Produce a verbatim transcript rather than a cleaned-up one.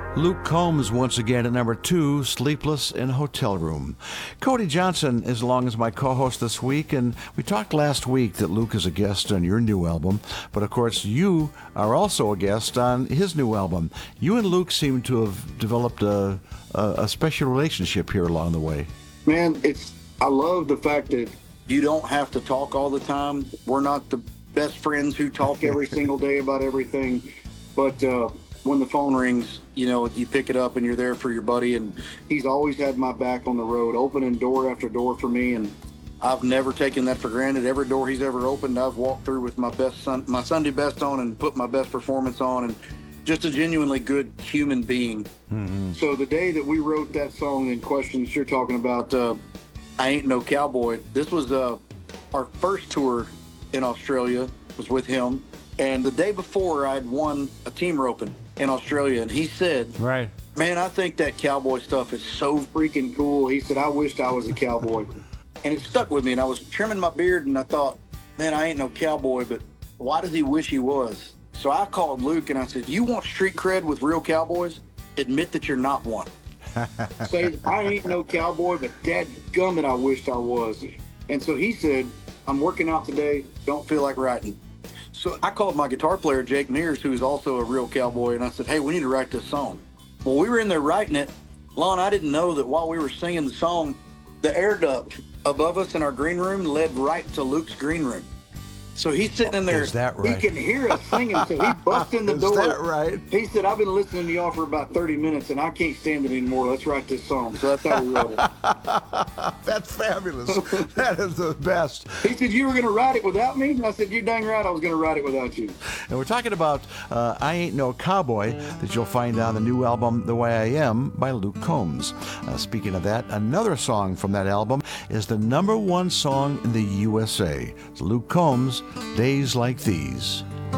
Luke Combs once again at number two, Sleepless in a Hotel Room. Cody Johnson is along as my co-host this week, and we talked last week that Luke is a guest on your new album, but of course you are also a guest on his new album. You and Luke seem to have developed a, a, a special relationship here along the way. Man, it's I love the fact that you don't have to talk all the time. We're not the best friends who talk every single day about everything, but uh, when the phone rings, you know, you pick it up and you're there for your buddy, and he's always had my back on the road, opening door after door for me, and I've never taken that for granted. Every door he's ever opened, I've walked through with my best sun, my Sunday best on and put my best performance on, and just a genuinely good human being. Mm-hmm. So the day that we wrote that song in question that you're talking about, uh, I Ain't No Cowboy, this was uh, our first tour in Australia, was with him, and the day before I'd won a team roping in Australia, and he said, right, man, I think that cowboy stuff is so freaking cool. He said, I wished I was a cowboy. And it stuck with me, and I was trimming my beard, and I thought, man, I ain't no cowboy, but why does he wish he was? So I called Luke, and I said, you want street cred with real cowboys? Admit that you're not one. Say, I ain't no cowboy, but dadgummit, I wished I was. And so he said, I'm working out today, don't feel like writing. So I called my guitar player, Jake Mears, who's also a real cowboy, and I said, hey, we need to write this song. Well, we were in there writing it. Lon, I didn't know that while we were singing the song, the air duct above us in our green room led right to Luke's green room. So he's sitting in there. Is that right? He can hear us singing, so he busts in the Is door. Is that right? He said, I've been listening to y'all for about thirty minutes, and I can't stand it anymore. Let's write this song. So that's how we wrote it. That's fabulous. That is the best. He said, you were going to write it without me? And I said, you dang right I was going to write it without you. And we're talking about uh, I Ain't No Cowboy that you'll find on the new album, The Way I Am, by Luke Combs. Uh, speaking of that, another song from that album is the number one song in the U S A. It's Luke Combs, Days Like These.